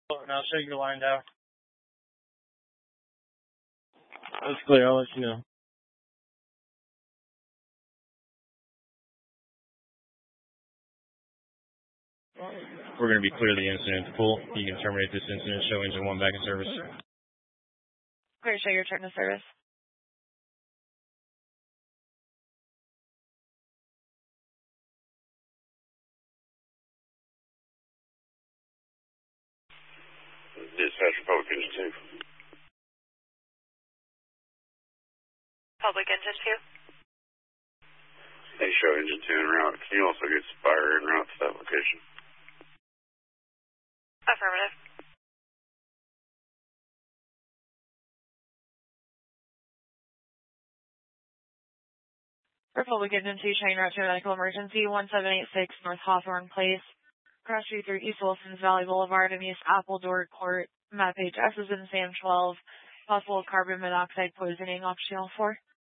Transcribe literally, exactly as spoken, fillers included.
And I'll show you the line down. That's clear. I'll let you know. We're going to be clear of the incident. Full. You can terminate this incident. Show engine one back in service. Clear, show your return to service. Dispatch Public Engine two. Public Engine two. Hey, show Engine two en route. Can you also get Spire en route to that location? Affirmative. Republic Engine two, showing route to medical emergency, one seven eight six North Hawthorne Place, cross street through East Wilsons Valley Boulevard and East Appledore Court, map H S is in Sam twelve, possible carbon monoxide poisoning, optional four.